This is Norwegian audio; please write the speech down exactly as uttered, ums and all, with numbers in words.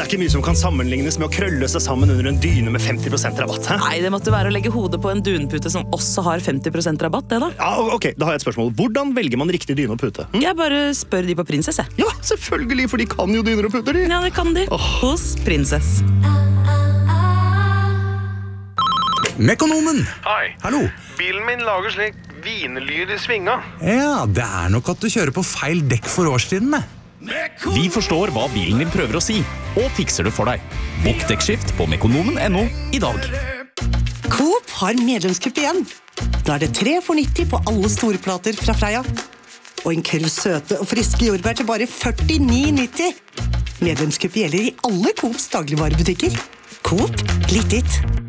er ikke mye som kan sammenlignes med å krølle seg sammen under en dyne med femti prosent rabatt, hæ? Nei, det måtte være å legge hodet på en dunpute som også har femti prosent rabatt, det da. Ja, ok, da har jeg et spørsmål. Hvordan velger man riktig dyne og pute? Hm? Jeg bare spør de på Princess, jeg. Ja, selvfølgelig, for de kan jo dyner og puter, de. Ja, det kan de. Oh. Hos Princess. Mekonomen! Hei. Hallo. Bilen min lager slik vinlyd i svinga. Ja, det er nok at du kjører på feil dekk for årstidene. Vi forstår hva bilen din prøver å si, og fikser det for deg. Bokk dekkskift på mekonomen punktum no i dag. Coop har medlemskupp igjen. Da er det tre for nitti på alle store plater fra Freia. Og en kurv søte og friske jordbær til bare førtini nitti. Medlemskupp gjelder i alle Coops dagligvarebutikker. Coop, litt ditt.